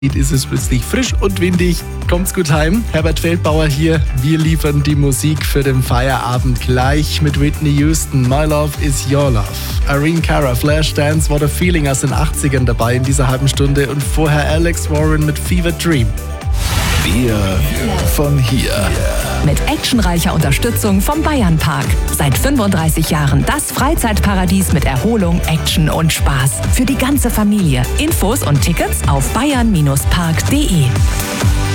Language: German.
Ist es plötzlich frisch und windig. Kommt's gut heim. Herbert Feldbauer hier. Wir liefern die Musik für den Feierabend gleich mit Whitney Houston. My Love is Your Love. Irene Cara, Flashdance, What a Feeling aus den 80ern dabei in dieser halben Stunde. Und vorher Alex Warren mit Fever Dream. Wir von hier. Mit actionreicher Unterstützung vom Bayernpark. Seit 35 Jahren das Freizeitparadies mit Erholung, Action und Spaß. Für die ganze Familie. Infos und Tickets auf bayern-park.de.